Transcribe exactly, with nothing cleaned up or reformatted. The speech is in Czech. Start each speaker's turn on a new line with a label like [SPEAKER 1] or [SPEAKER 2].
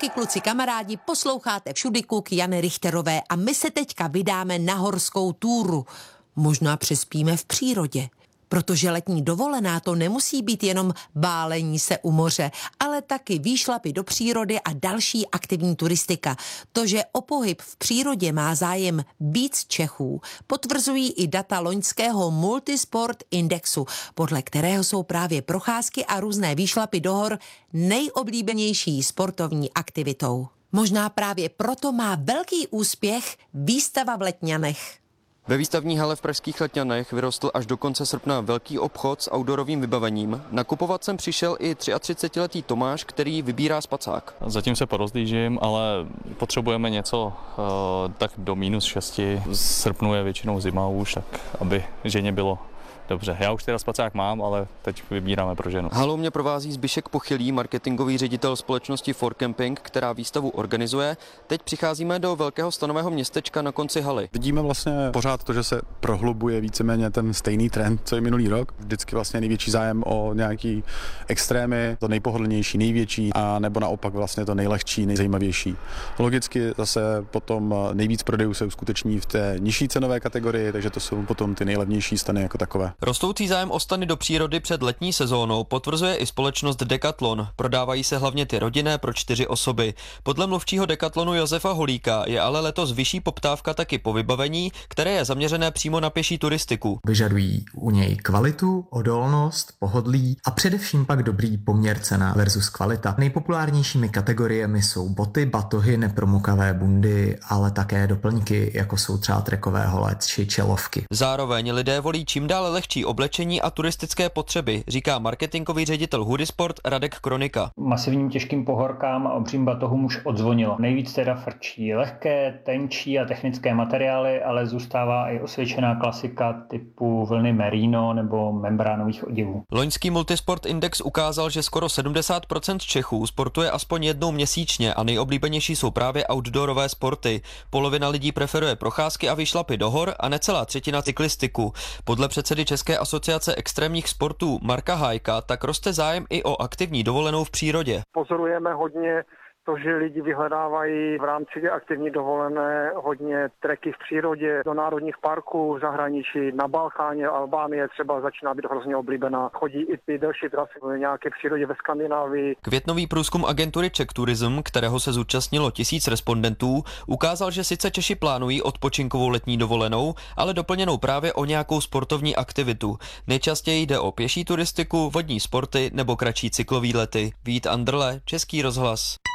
[SPEAKER 1] Holky, kluci, kamarádi, posloucháte Všudykuk Jany Richterové a my se teďka vydáme na horskou túru. Možná přespíme v přírodě, protože letní dovolená to nemusí být jenom bálení se u moře, ale taky výšlapy do přírody a další aktivní turistika. To, že o pohyb v přírodě má zájem víc Čechů, potvrzují i data loňského Multisport Indexu, podle kterého jsou právě procházky a různé výšlapy do hor nejoblíbenější sportovní aktivitou. Možná právě proto má velký úspěch výstava v Letňanech.
[SPEAKER 2] Ve výstavní hale v pražských Letňanech vyrostl až do konce srpna velký obchod s outdoorovým vybavením. Nakupovat sem přišel i třiatřicetiletý Tomáš, který vybírá spacák.
[SPEAKER 3] Zatím se porozlížím, ale potřebujeme něco uh, tak do minus šesti. V srpnu je většinou zima už, tak aby ženě bylo dobře. Já už teda spacák mám, ale teď vybíráme pro ženu.
[SPEAKER 2] Halou mě provází Zbyšek Pochylý, marketingový ředitel společnosti For Camping, která výstavu organizuje. Teď přicházíme do velkého stanového městečka na konci haly.
[SPEAKER 4] Vidíme vlastně pořád to, že se prohlubuje víceméně ten stejný trend, co je minulý rok. Vždycky vlastně největší zájem o nějaký extrémy, to nejpohodlnější, největší, a nebo naopak vlastně to nejlehčí, nejzajímavější. Logicky zase potom nejvíc prodejů se uskuteční v té nižší cenové kategorii, takže to jsou potom ty nejlevnější stany jako takové.
[SPEAKER 2] Rostoucí zájem o stany do přírody před letní sezónou potvrzuje i společnost Decathlon. Prodávají se hlavně ty rodinné pro čtyři osoby. Podle mluvčího Decathlonu Josefa Holíka je ale letos vyšší poptávka taky po vybavení, které je zaměřené přímo na pěší turistiku.
[SPEAKER 5] Vyžadují u něj kvalitu, odolnost, pohodlí a především pak dobrý poměr cena versus kvalita. Nejpopulárnějšími kategoriemi jsou boty, batohy, nepromokavé bundy, ale také doplňky, jako jsou třeba trekové hole či čelovky.
[SPEAKER 2] Zároveň lidé volí čím dále lehčí oblečení a turistické potřeby, říká marketingový ředitel Hudisport Radek Kronika.
[SPEAKER 6] Masivním těžkým pohorkám a obřím batohům už odzvonilo. Nejvíc teda frčí lehké, tenčí a technické materiály, ale zůstává i osvědčená klasika typu vlny merino nebo membránových oděvů.
[SPEAKER 2] Loňský Multisport Index ukázal, že skoro sedmdesát procent Čechů sportuje aspoň jednou měsíčně a nejoblíbenější jsou právě outdoorové sporty. Polovina lidí preferuje procházky a výšlapy do hor a necelá třetina cyklistiku. Podle předsedy České asociace extrémních sportů Marka Hájka tak roste zájem i o aktivní dovolenou v přírodě.
[SPEAKER 7] Pozorujeme hodně to, že lidi vyhledávají v rámci aktivní dovolené hodně treky v přírodě, do národních parků v zahraničí, na Balkáně, Albánie třeba začíná být hrozně oblíbená. Chodí i ty delší trasy v nějaké přírodě ve Skandinávii.
[SPEAKER 2] Květnový průzkum agentury Czech Tourism, kterého se zúčastnilo tisíc respondentů, ukázal, že sice Češi plánují odpočinkovou letní dovolenou, ale doplněnou právě o nějakou sportovní aktivitu. Nejčastěji jde o pěší turistiku, vodní sporty nebo kratší cyklový lety. Vít Andrle, Český rozhlas.